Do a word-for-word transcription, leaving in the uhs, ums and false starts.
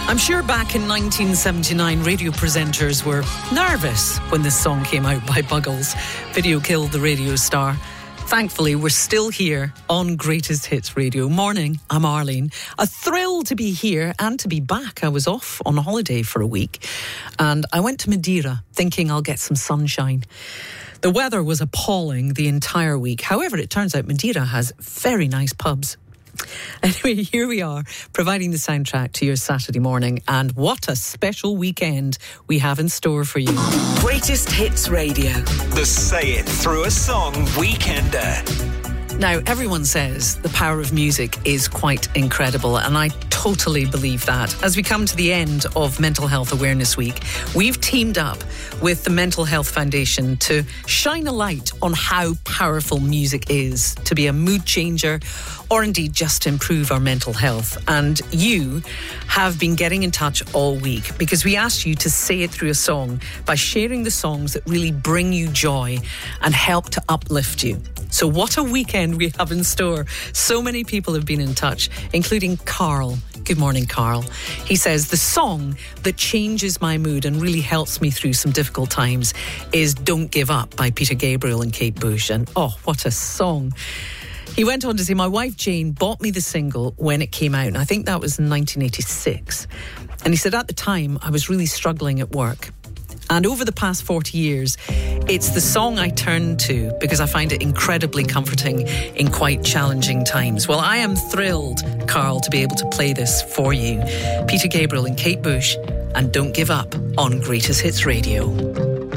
I'm sure back in nineteen seventy-nine, radio presenters were nervous when this song came out by Buggles. Video killed the radio star. Thankfully, we're still here on Greatest Hits Radio. Morning, I'm Arlene. A thrill to be here and to be back. I was off on holiday for a week and I went to Madeira thinking I'll get some sunshine. The weather was appalling the entire week. However, it turns out Madeira has very nice pubs. Anyway, here we are, providing the soundtrack to your Saturday morning, and what a special weekend we have in store for you. Greatest Hits Radio. The Say It Through a Song Weekender. Now, everyone says the power of music is quite incredible, and I totally believe that. As we come to the end of Mental Health Awareness Week, we've teamed up with the Mental Health Foundation to shine a light on how powerful music is to be a mood changer or indeed just to improve our mental health. And you have been getting in touch all week because we asked you to say it through a song by sharing the songs that really bring you joy and help to uplift you. So what a weekend we have in store. So many people have been in touch, including Carl. Good morning, Carl. He says, the song that changes my mood and really helps me through some difficult times is Don't Give Up by Peter Gabriel and Kate Bush. And oh, what a song. He went on to say, my wife Jane bought me the single when it came out, and I think that was in nineteen eighty-six. And he said, at the time, I was really struggling at work. And over the past forty years, it's the song I turn to because I find it incredibly comforting in quite challenging times. Well, I am thrilled, Carl, to be able to play this for you. Peter Gabriel and Kate Bush, and Don't Give Up on Greatest Hits Radio.